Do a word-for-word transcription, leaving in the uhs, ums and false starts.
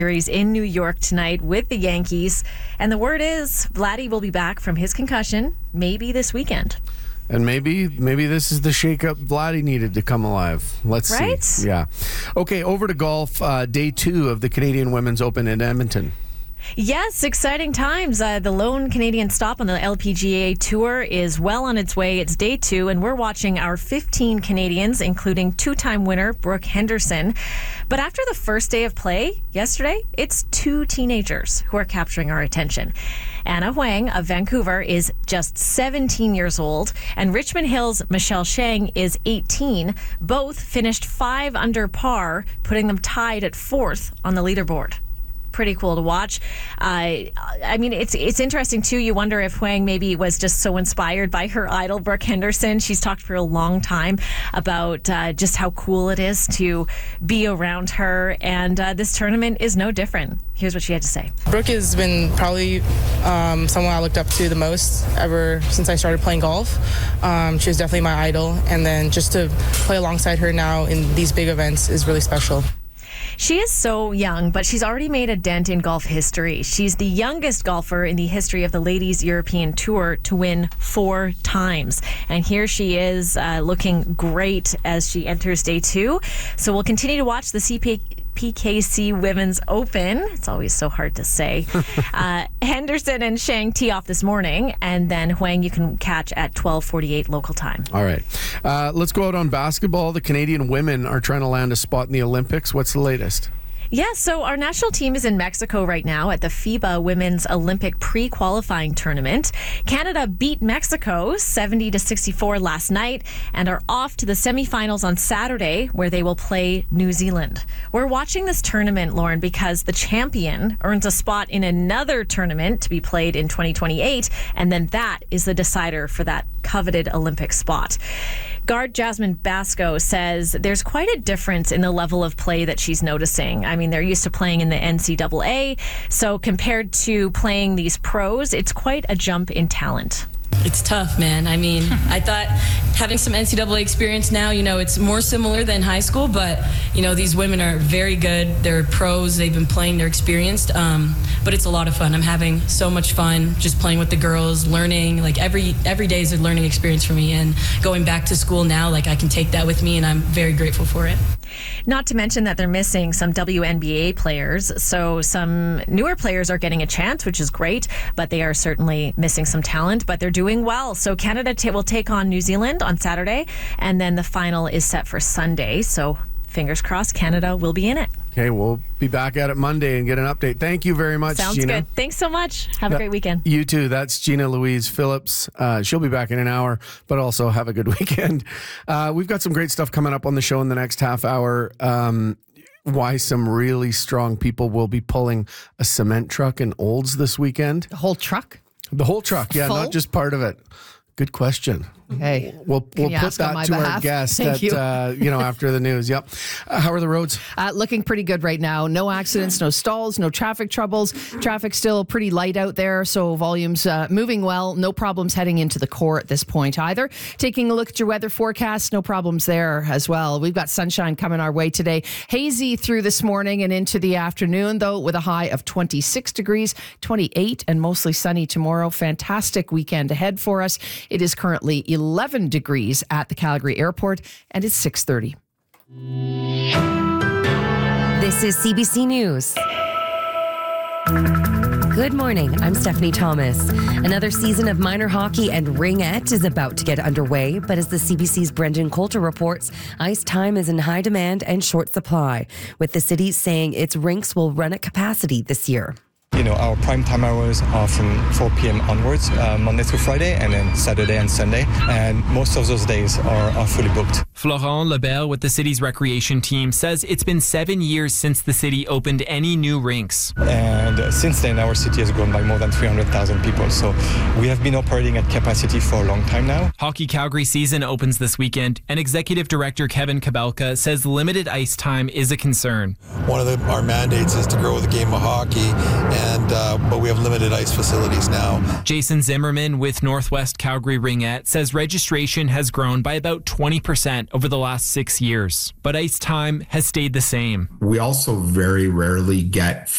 Series in New York tonight with the Yankees. And the word is Vladdy will be back from his concussion maybe this weekend. And maybe maybe this is the shakeup Vladdy needed to come alive. Let's right? see. Yeah. Okay, over to golf. Uh, day two of the Canadian Women's Open in Edmonton. Yes, exciting times. Uh, the lone Canadian stop on the L P G A Tour is well on its way. It's day two, and we're watching our fifteen Canadians, including two-time winner Brooke Henderson. But after the first day of play yesterday, it's two teenagers who are capturing our attention. Anna Huang of Vancouver is just seventeen years old, and Richmond Hill's Michelle Shang is eighteen. Both finished five under par, putting them tied at fourth on the leaderboard. Pretty cool to watch. Uh, I mean, it's it's interesting, too. You wonder if Huang maybe was just so inspired by her idol, Brooke Henderson. She's talked for a long time about uh, just how cool it is to be around her. And uh, this tournament is no different. Here's what she had to say. Brooke has been probably um, someone I looked up to the most ever since I started playing golf. Um, she was definitely my idol. And then just to play alongside her now in these big events is really special. She is so young, but she's already made a dent in golf history. She's the youngest golfer in the history of the Ladies European Tour to win four times. And here she is uh, looking great as she enters day two. So we'll continue to watch the C P K C Women's Open. It's always so hard to say. uh, Henderson and Shang tee off this morning, and then Huang you can catch at twelve forty-eight local time. All right. Uh, let's go out on basketball. The Canadian women are trying to land a spot in the Olympics. What's the latest? Yeah, so our national team is in Mexico right now at the FIBA Women's Olympic pre-qualifying tournament. Canada beat Mexico seventy to sixty-four last night and are off to the semifinals on Saturday, where they will play New Zealand. We're watching this tournament, Lauren, because the champion earns a spot in another tournament to be played in twenty twenty-eight, and then that is the decider for that coveted Olympic spot. Guard Jasmine Basco says there's quite a difference in the level of play that she's noticing. I mean, they're used to playing in the N C double A, so compared to playing these pros, it's quite a jump in talent. It's tough, man. I mean, I thought having some N C double A experience now, you know, it's more similar than high school, but, you know, these women are very good. They're pros. They've been playing. They're experienced. Um, but it's a lot of fun. I'm having so much fun just playing with the girls, learning. Like, every every day is a learning experience for me. And going back to school now, like, I can take that with me, and I'm very grateful for it. Not to mention that they're missing some W N B A players, so some newer players are getting a chance, which is great, but they are certainly missing some talent, but they're doing well. So Canada t- will take on New Zealand on Saturday, and then the final is set for Sunday, so fingers crossed Canada will be in it. Okay, we'll be back at it Monday and get an update. Thank you very much, Sounds Gina. good. Thanks so much. Have yeah, a great weekend. You too. That's Gina Louise Phillips. Uh, she'll be back in an hour, but also have a good weekend. Uh, we've got some great stuff coming up on the show in the next half hour. Um, why some really strong people will be pulling a cement truck in Olds this weekend. The whole truck? The whole truck, yeah, Full? Not just part of it. Good question. Okay. We'll we'll Can you put ask on that my to our behalf? guest Thank at, you. uh, you know, after the news. Yep. Uh, how are the roads? Uh, looking pretty good right now. No accidents, no stalls, no traffic troubles. Traffic still pretty light out there, so volumes uh, moving well. No problems heading into the core at this point either. Taking a look at your weather forecast, no problems there as well. We've got sunshine coming our way today. Hazy through this morning and into the afternoon, though, with a high of twenty-six degrees, twenty-eight, and mostly sunny tomorrow. Fantastic weekend ahead for us. It is currently eleven degrees at the Calgary airport, and it's six thirty. This is C B C News. Good morning, I'm Stephanie Thomas. Another season of minor hockey and ringette is about to get underway, but as the C B C's Brendan Coulter reports, ice time is in high demand and short supply, with the city saying its rinks will run at capacity this year. You know, our prime time hours are from four p.m. onwards, uh, Monday through Friday, and then Saturday and Sunday. And most of those days are, are fully booked. Florent Lebel with the city's recreation team says it's been seven years since the city opened any new rinks. And uh, since then, our city has grown by more than three hundred thousand people. So we have been operating at capacity for a long time now. Hockey Calgary season opens this weekend, and Executive Director Kevin Kabelka says limited ice time is a concern. One of the, our mandates is to grow the game of hockey, and uh, but we have limited ice facilities now. Jason Zimmerman with Northwest Calgary Ringette says registration has grown by about twenty percent over the last six years, but ice time has stayed the same. We also very rarely get